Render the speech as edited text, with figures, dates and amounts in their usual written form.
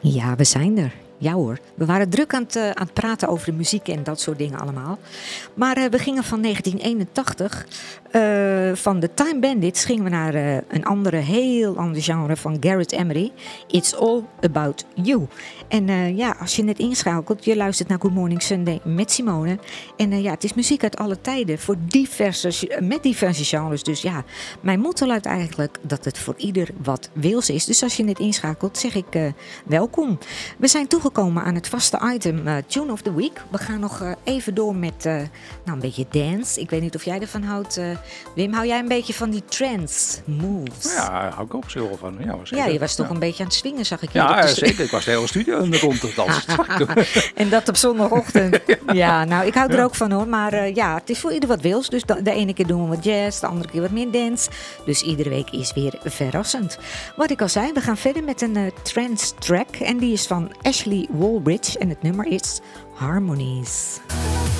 Ja, we zijn er. Ja hoor, we waren druk aan het praten over de muziek en dat soort dingen allemaal. Maar we gingen van 1981, van de Time Bandits, gingen we naar een andere, heel ander genre van Garrett Emery. It's All About You. En als je net inschakelt, je luistert naar Good Morning Sunday met Simone. En het is muziek uit alle tijden, met diverse genres. Dus ja, mijn motto luidt eigenlijk dat het voor ieder wat wils is. Dus als je net inschakelt, zeg ik welkom. We zijn toegekomen aan het vaste item Tune of the Week. We gaan nog even door met een beetje dance. Ik weet niet of jij ervan houdt. Wim, hou jij een beetje van die trance moves? Ja, daar hou ik ook zo van. Ja, je was toch een beetje aan het swingen, zag ik je. Ja, zeker. Ik was de hele studio in de rond te dansen. En dat op zondagochtend. Ja, nou, ik hou er ook van hoor. Maar het is voor ieder wat wils. Dus de ene keer doen we wat jazz, de andere keer wat meer dance. Dus iedere week is weer verrassend. Wat ik al zei, we gaan verder met een trance track. En die is van Ashley Wallbridge. En het nummer is Harmonies.